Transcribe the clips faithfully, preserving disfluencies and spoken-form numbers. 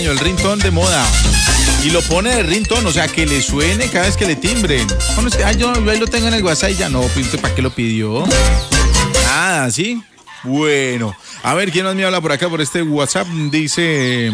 el ringtone de moda. Y lo pone de ringtone, o sea, que le suene cada vez que le timbren. Bueno, es que, ay, yo, yo ahí lo tengo en el WhatsApp y ya no, pues, ¿para qué lo pidió? Nada, ¿sí? Bueno, a ver, ¿quién más me habla por acá, por este WhatsApp? Dice...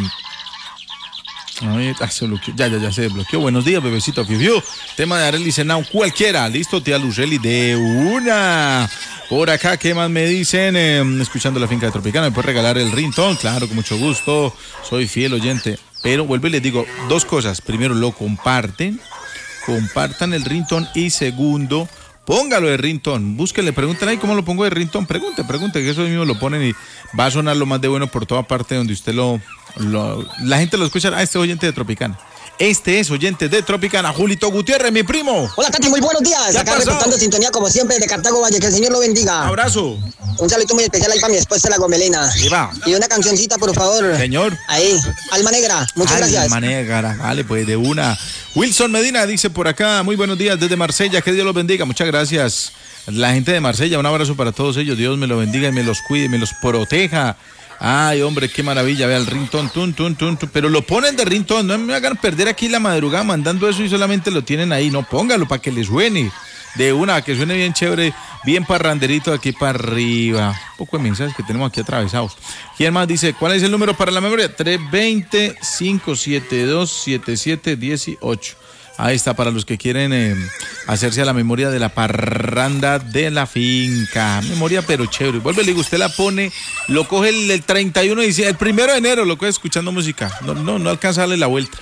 Ay, se bloqueó. Ya, ya, ya se desbloqueó. Buenos días, bebecito. Fiu, fiu. Tema de Arely Senao, cualquiera. Listo, tía Luceli, de una. Por acá, ¿qué más me dicen? Eh, escuchando la finca de Tropicana, ¿me puede regalar el ringtone? Claro, con mucho gusto. Soy fiel oyente. Pero vuelvo y les digo dos cosas. Primero, lo comparten. Compartan el ringtone. Y segundo, póngalo de ringtone. Búsquenle, pregúntenle ahí cómo lo pongo de ringtone. Pregunte, pregunte, que eso mismo lo ponen y va a sonar lo más de bueno por toda parte donde usted lo... Lo, la gente lo escucha. Ah, este es oyente de Tropicana. Este es oyente de Tropicana. Julito Gutiérrez, mi primo. Hola, Tati, muy buenos días. Acá pasó? Reportando sintonía como siempre de Cartago Valle. Que el Señor lo bendiga. Abrazo. Un saludo muy especial ahí para mi esposa, la Gomelena. Va. Y una cancioncita, por favor. Señor. Ahí, Alma Negra. Muchas Alma gracias. Alma Negra. Vale, pues de una. Wilson Medina dice por acá, muy buenos días desde Marsella. Que Dios los bendiga. Muchas gracias. La gente de Marsella, un abrazo para todos ellos. Dios me los bendiga y me los cuide y me los proteja. Ay, hombre, qué maravilla, vea el ringtone, tun, tun, tun, tun, pero lo ponen de ringtone, no me hagan perder aquí la madrugada mandando eso y solamente lo tienen ahí, no, póngalo para que le suene, de una, que suene bien chévere, bien parranderito aquí para arriba. Un poco de mensajes que tenemos aquí atravesados. ¿Quién más dice, cuál es el número para la memoria? tres dos cero, cinco siete dos, siete siete uno ocho. Ahí está, para los que quieren eh, hacerse a la memoria de la parranda de la finca. Memoria pero chévere. Vuelve, le digo, usted la pone, lo coge el, el treinta y uno de diciembre, el primero de enero lo coge escuchando música. No, no, no alcanza a darle la vuelta.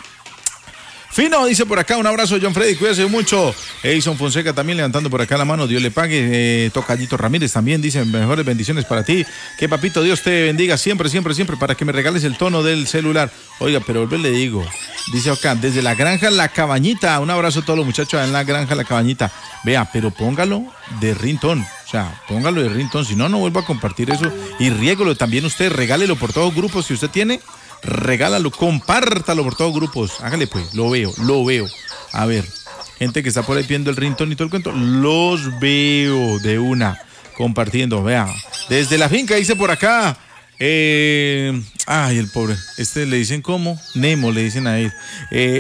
Fino, dice por acá, un abrazo, John Freddy, cuídese mucho. Edison Fonseca también levantando por acá la mano, Dios le pague. Eh, Tocallito Ramírez también dice, mejores bendiciones para ti. Que papito Dios te bendiga siempre, siempre, siempre, para que me regales el tono del celular. Oiga, pero volver le digo, dice acá, desde la granja La Cabañita, un abrazo a todos los muchachos en la granja La Cabañita. Vea, pero póngalo de ringtone. O sea, póngalo de ringtone, si no, no vuelva a compartir eso. Y riégalo también usted, regálelo por todos los grupos si usted tiene. Regálalo, compártalo por todos grupos. Hágale pues, lo veo, lo veo. A ver, gente que está por ahí viendo el ringtone y todo el cuento, los veo de una, compartiendo, vea. Desde la finca dice por acá, eh, ay, el pobre, este le dicen ¿cómo? Nemo, le dicen a él. Eh,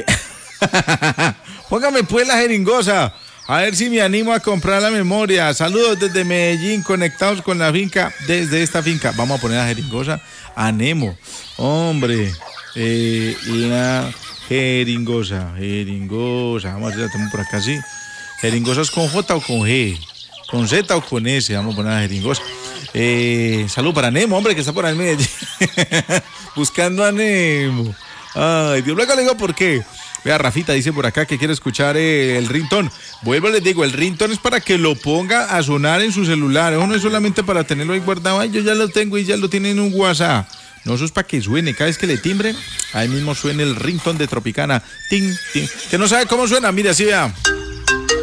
póngame pues la jeringosa. A ver si me animo a comprar la memoria. Saludos desde Medellín, conectados con la finca, desde esta finca. Vamos a poner la jeringosa a Nemo. Hombre, eh, la jeringosa, jeringosa. Vamos a ver si la tenemos por acá, sí. ¿Jeringosa es con J o con G? ¿Con Z o con S? Vamos a poner la jeringosa. Eh, salud para Nemo, hombre, que está por ahí en Medellín. Buscando a Nemo. Ay, Dios, luego le digo por qué. Vea, Rafita dice por acá que quiere escuchar eh, el ringtone. Vuelvo, les digo, el ringtone es para que lo ponga a sonar en su celular. Eso no es solamente para tenerlo ahí guardado. Ay, yo ya lo tengo y ya lo tiene en un WhatsApp. No, eso es para que suene. Cada vez que le timbre, ahí mismo suene el ringtone de Tropicana. Ting, ting. Que no sabe cómo suena, mire así, vea.